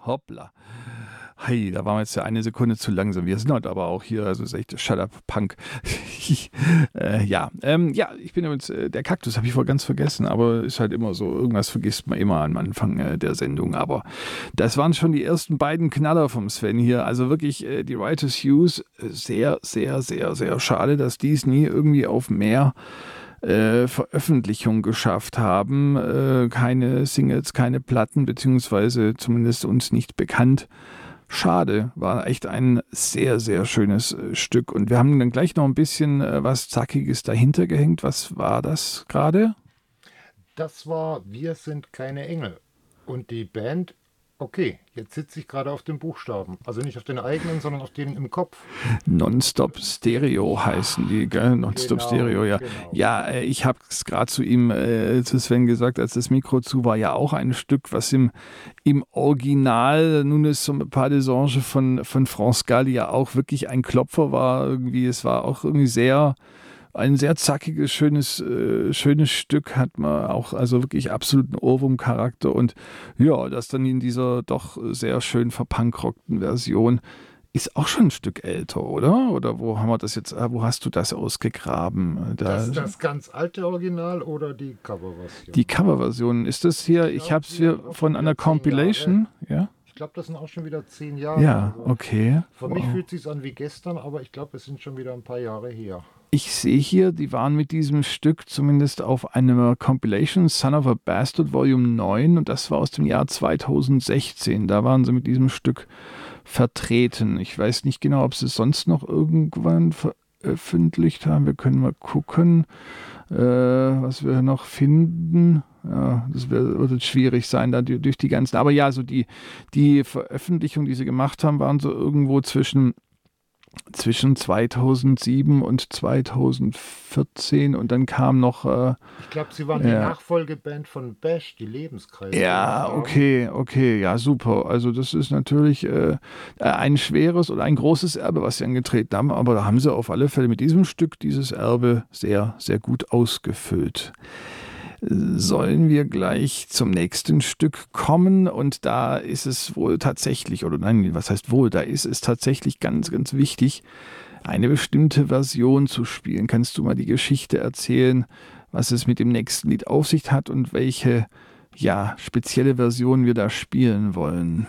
Hoppla. Hey, da waren wir jetzt ja eine Sekunde zu langsam. Wir sind heute aber auch hier, also ist echt Shut Up Punk. Ja, ich bin übrigens, der Kaktus habe ich wohl ganz vergessen, aber ist halt immer so, irgendwas vergisst man immer am Anfang der Sendung. Aber das waren schon die ersten beiden Knaller vom Sven hier. Also wirklich die Writers Use, sehr, sehr, sehr, sehr schade, dass die es nie irgendwie auf mehr Veröffentlichung geschafft haben. Keine Singles, keine Platten, beziehungsweise zumindest uns nicht bekannt. Schade, war echt ein sehr, sehr schönes Stück. Und wir haben dann gleich noch ein bisschen was Zackiges dahinter gehängt. Was war das gerade? Das war Wir sind keine Engel. Und die Band, okay, jetzt sitze ich gerade auf den Buchstaben. Also nicht auf den eigenen, sondern auf denen im Kopf. Nonstop Stereo heißen die, gell? Nonstop Genau, Stereo, ja. genau. Ja, ich habe es gerade zu Sven gesagt, als das Mikro zu war, ja auch ein Stück, was im Original, nun ist so ein Pas des Anges von France Gall ja auch wirklich ein Klopfer war. Irgendwie, es war auch irgendwie ein sehr zackiges, schönes Stück, hat man auch, also wirklich absoluten Ohrwurm-Charakter und ja, das dann in dieser doch sehr schön verpunkrockten Version ist auch schon ein Stück älter, oder? Oder wo haben wir das jetzt, wo hast du das ausgegraben? Das ganz alte Original oder die Die Coverversion? Coverversion, ist das hier, Ich ich glaube, habe es die hier sind auch schon von einer wieder 10 Jahre. Compilation, ja? Ich glaube, das sind auch schon wieder 10 Jahre. Ja, Also okay, für mich wow. fühlt es sich an wie gestern, aber ich glaube, es sind schon wieder ein paar Jahre her. Ich sehe hier, die waren mit diesem Stück zumindest auf einer Compilation Son of a Bastard Volume 9 und das war aus dem Jahr 2016. Da waren sie mit diesem Stück vertreten. Ich weiß nicht genau, ob sie es sonst noch irgendwann veröffentlicht haben. Wir können mal gucken, was wir noch finden. Ja, wird jetzt schwierig sein, da durch die ganzen. Aber ja, so die Veröffentlichung, die sie gemacht haben, waren so irgendwo zwischen 2007 und 2014 und dann kam noch, Ich glaube, sie waren die ja, Nachfolgeband von Bash, die Lebenskreise gemacht ja, haben. okay, ja, super. Also das ist natürlich ein schweres oder ein großes Erbe, was sie angetreten haben, aber da haben sie auf alle Fälle mit diesem Stück dieses Erbe sehr, sehr gut ausgefüllt. Sollen wir gleich zum nächsten Stück kommen und da ist es wohl tatsächlich, oder nein, was heißt wohl, da ist es tatsächlich ganz, ganz wichtig, eine bestimmte Version zu spielen. Kannst du mal die Geschichte erzählen, was es mit dem nächsten Lied auf sich hat und welche, ja, spezielle Version wir da spielen wollen?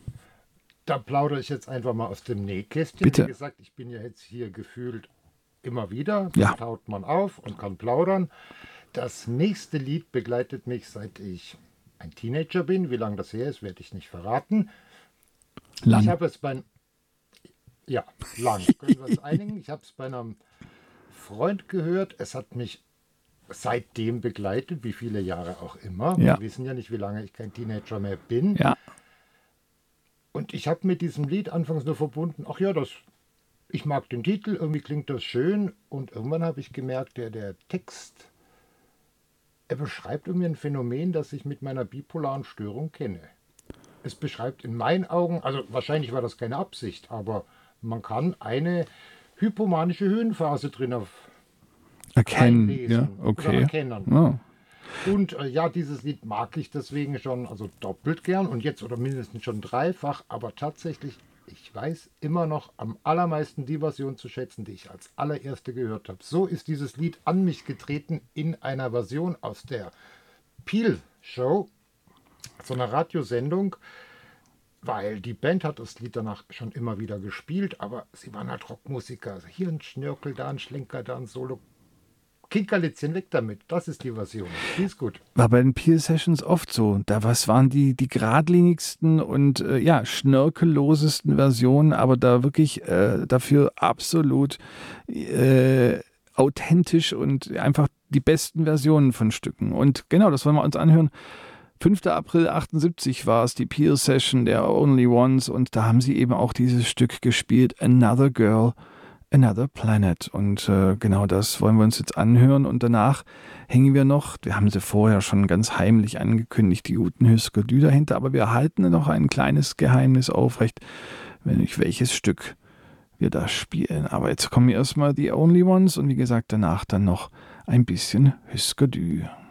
Da plaudere ich jetzt einfach mal aus dem Nähkästchen. Wie Bitte. gesagt, ich bin ja jetzt hier gefühlt immer wieder. Ja, Dann taut man auf und kann plaudern. Das nächste Lied begleitet mich, seit ich ein Teenager bin. Wie lange das her ist, werde ich nicht verraten. Ich lang. habe es bei, ja, lang, können wir uns einigen. Ich habe es bei einem Freund gehört. Es hat mich seitdem begleitet, wie viele Jahre auch immer. Ja, Die wissen ja nicht, wie lange ich kein Teenager mehr bin. ja, Und ich habe mit diesem Lied anfangs nur verbunden, ach ja, ich mag den Titel, irgendwie klingt das schön. Und irgendwann habe ich gemerkt, der Text, er beschreibt irgendwie ein Phänomen, das ich mit meiner bipolaren Störung kenne. Es beschreibt in meinen Augen, also wahrscheinlich war das keine Absicht, aber man kann eine hypomanische Höhenphase drin erkennen, ja, reinlesen oder okay. erkennen. Ja. Und ja, dieses Lied mag ich deswegen schon, also doppelt gern und jetzt oder mindestens schon dreifach, aber tatsächlich, ich weiß immer noch am allermeisten die Version zu schätzen, die ich als allererste gehört habe. So ist dieses Lied an mich getreten in einer Version aus der Peel Show, so einer Radiosendung, weil die Band hat das Lied danach schon immer wieder gespielt, aber sie waren halt Rockmusiker. Also hier ein Schnörkel, da ein Schlenker, da ein Solo. Kinkerlitzchen weg damit. Das ist die Version. Die ist gut. War bei den Peel Sessions oft so. Was waren die geradlinigsten und ja, schnörkellosesten Versionen, aber da wirklich dafür absolut authentisch und einfach die besten Versionen von Stücken. Und genau, das wollen wir uns anhören. 5. April 78 war es, die Peel Session der Only Ones und da haben sie eben auch dieses Stück gespielt, Another Girl, Another Planet. Und genau das wollen wir uns jetzt anhören. Und danach hängen wir noch, wir haben sie vorher schon ganz heimlich angekündigt, die guten Husker Dü dahinter, aber wir halten noch ein kleines Geheimnis aufrecht, wenn nicht welches Stück wir da spielen. Aber jetzt kommen erstmal die Only Ones und wie gesagt, danach dann noch ein bisschen Husker Dü.